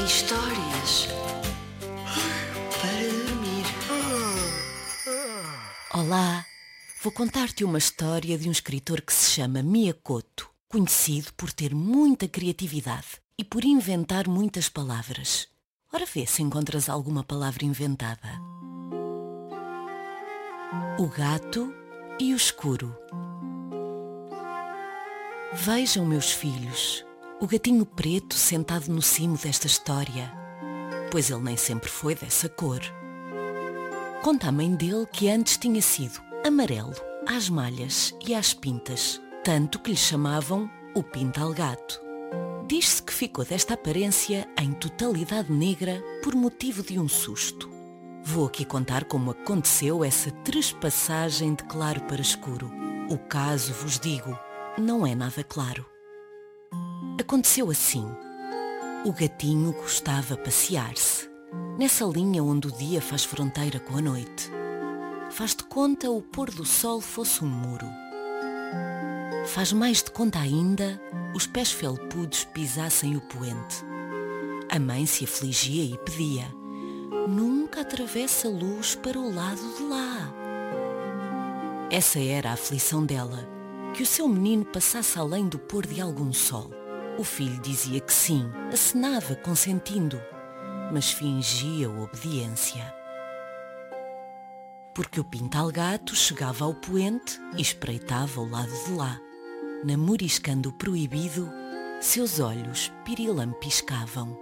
Histórias para dormir. Olá, vou contar-te uma história de um escritor que se chama Miyakoto, conhecido por ter muita criatividade e por inventar muitas palavras. Ora vê se encontras alguma palavra inventada. O gato e o escuro. Vejam, meus filhos, o gatinho preto sentado no cimo desta história, pois ele nem sempre foi dessa cor. Conta a mãe dele que antes tinha sido amarelo às malhas e às pintas, tanto que lhe chamavam o pintalgato. Diz-se que ficou desta aparência em totalidade negra por motivo de um susto. Vou aqui contar como aconteceu essa trespassagem de claro para escuro. O caso, vos digo, não é nada claro. Aconteceu assim. O gatinho gostava passear-se, nessa linha onde o dia faz fronteira com a noite. Faz de conta o pôr do sol fosse um muro. Faz mais de conta ainda os pés felpudos pisassem o poente. A mãe se afligia e pedia: nunca atravessa a luz para o lado de lá. Essa era a aflição dela, que o seu menino passasse além do pôr de algum sol. O filho dizia que sim, acenava consentindo, mas fingia obediência. Porque o pintalgato chegava ao poente e espreitava o lado de lá. Namoriscando o proibido, seus olhos pirilampiscavam.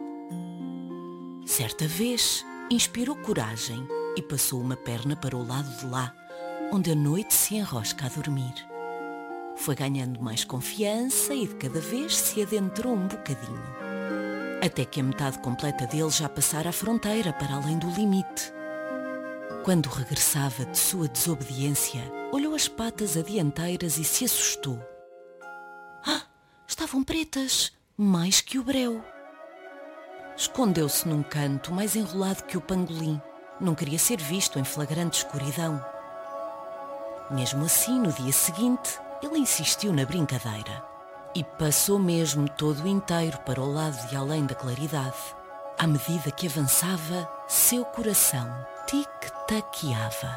Certa vez, inspirou coragem e passou uma perna para o lado de lá, onde a noite se enrosca a dormir. Foi ganhando mais confiança e de cada vez se adentrou um bocadinho. Até que a metade completa dele já passara a fronteira para além do limite. Quando regressava de sua desobediência, olhou as patas adianteiras e se assustou. Estavam pretas, mais que o breu. Escondeu-se num canto mais enrolado que o pangolim. Não queria ser visto em flagrante escuridão. Mesmo assim, no dia seguinte, ele insistiu na brincadeira e passou mesmo todo inteiro para o lado de além da claridade. À medida que avançava, seu coração tic-taqueava.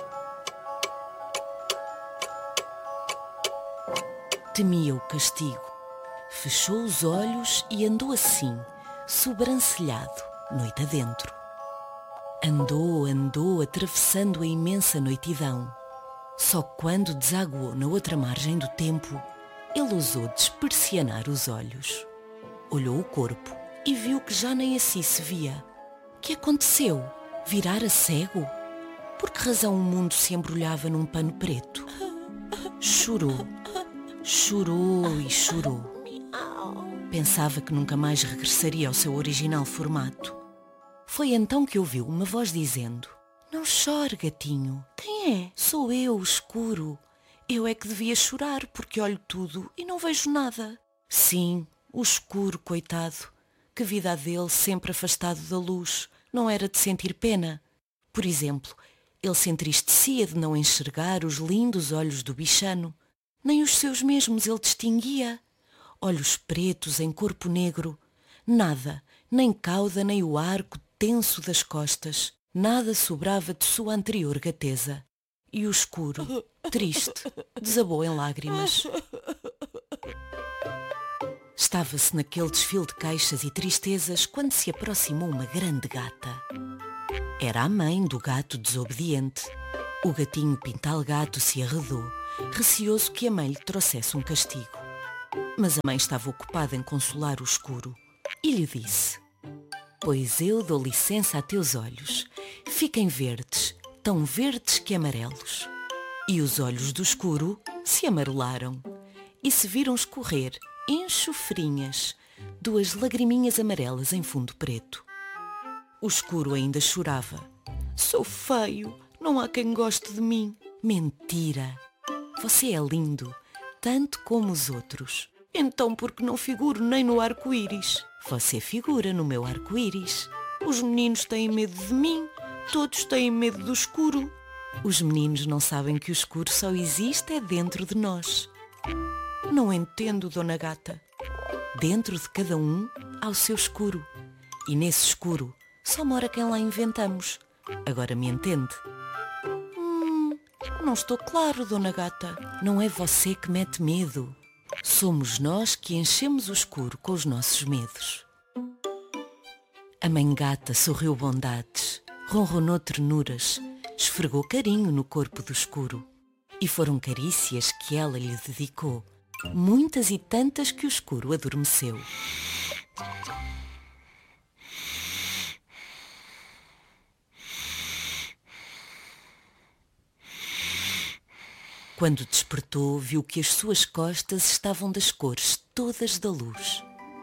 Temia o castigo. Fechou os olhos e andou assim, sobrancelhado, noite adentro. Andou, atravessando a imensa noitidão. Só quando desaguou na outra margem do tempo, ele ousou despersianar os olhos. Olhou o corpo e viu que já nem assim se via. Que aconteceu? Virara cego? Por que razão o mundo se embrulhava num pano preto? Chorou. Chorou e chorou. Pensava que nunca mais regressaria ao seu original formato. Foi então que ouviu uma voz dizendo: não chore, gatinho. Quem é? Sou eu, o escuro. Eu é que devia chorar porque olho tudo e não vejo nada. Sim, o escuro, coitado. Que vida a dele sempre afastado da luz. Não era de sentir pena. Por exemplo, ele se entristecia de não enxergar os lindos olhos do bichano. Nem os seus mesmos ele distinguia. Olhos pretos em corpo negro. Nada, nem cauda nem o arco tenso das costas. Nada sobrava de sua anterior gateza. E o escuro, triste, desabou em lágrimas. Estava-se naquele desfile de queixas e tristezas quando se aproximou uma grande gata. Era a mãe do gato desobediente. O gatinho pintalgato se arredou, receoso que a mãe lhe trouxesse um castigo. Mas a mãe estava ocupada em consolar o escuro e lhe disse: pois eu dou licença a teus olhos. Fiquem verdes, tão verdes que amarelos. E os olhos do escuro se amarelaram e se viram escorrer enxofrinhas, duas lagriminhas amarelas em fundo preto. O escuro ainda chorava. Sou feio, não há quem goste de mim. Mentira! Você é lindo, tanto como os outros. Então por que não figuro nem no arco-íris? Você figura no meu arco-íris. Os meninos têm medo de mim, todos têm medo do escuro. Os meninos não sabem que o escuro só existe é dentro de nós. Não entendo, Dona Gata. Dentro de cada um há o seu escuro. e nesse escuro só mora quem lá inventamos. Agora me entende? Não estou claro, Dona Gata. Não é você que mete medo. Somos nós que enchemos o escuro com os nossos medos. A mãe gata sorriu bondades, ronronou ternuras, esfregou carinho no corpo do escuro. E foram carícias que ela lhe dedicou, muitas e tantas que o escuro adormeceu. Quando despertou, viu que as suas costas estavam das cores todas da luz.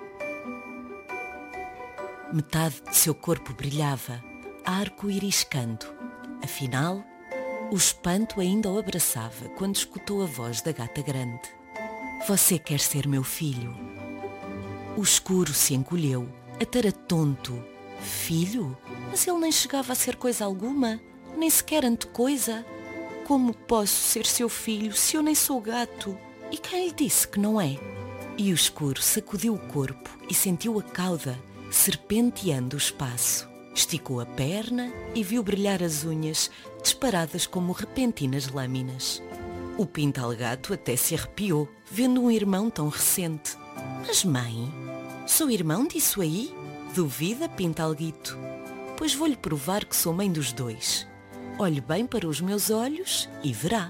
Metade de seu corpo brilhava, arco-iriscando. Afinal, o espanto ainda o abraçava quando escutou a voz da gata grande. Você quer ser meu filho? O escuro se encolheu, ataratonto. Filho? Mas ele nem chegava a ser coisa alguma, nem sequer antecoisa. Como posso ser seu filho se eu nem sou gato? E quem lhe disse que não é? E o escuro sacudiu o corpo e sentiu a cauda serpenteando o espaço. Esticou a perna e viu brilhar as unhas, disparadas como repentinas lâminas. O pintalgato até se arrepiou, vendo um irmão tão recente. Mas mãe, sou irmão disso aí? Duvida, pintalguito? Pois vou-lhe provar que sou mãe dos dois. Olhe bem para os meus olhos e verá.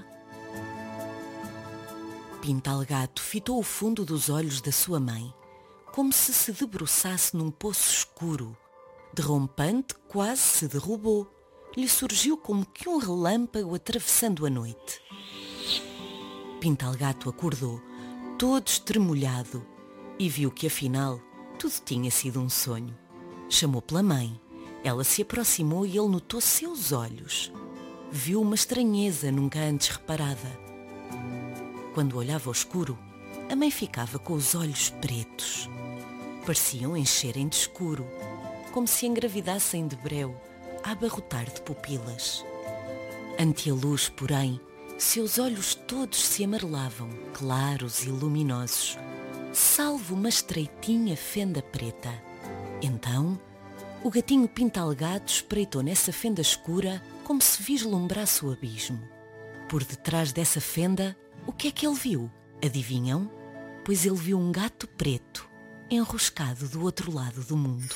Pintalgato fitou o fundo dos olhos da sua mãe, como se debruçasse num poço escuro. Derrompante, quase se derrubou. Lhe surgiu como que um relâmpago atravessando a noite. Pintalgato acordou, todo estremolhado, e viu que afinal tudo tinha sido um sonho. Chamou pela mãe. Ela se aproximou e ele notou seus olhos. Viu uma estranheza nunca antes reparada. Quando olhava ao escuro, a mãe ficava com os olhos pretos. Pareciam encherem de escuro, como se engravidassem de breu, a abarrotar de pupilas. Ante a luz, porém, seus olhos todos se amarelavam, claros e luminosos, salvo uma estreitinha fenda preta. Então, o gatinho pintalgato espreitou nessa fenda escura como se vislumbrasse o abismo. Por detrás dessa fenda, o que é que ele viu? Adivinham? Pois ele viu um gato preto, enroscado do outro lado do mundo.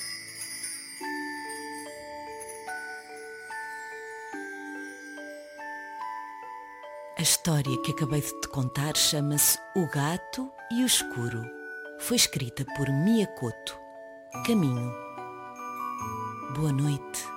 A história que acabei de te contar chama-se O Gato e o Escuro. Foi escrita por Mia Couto. Caminho. Boa noite.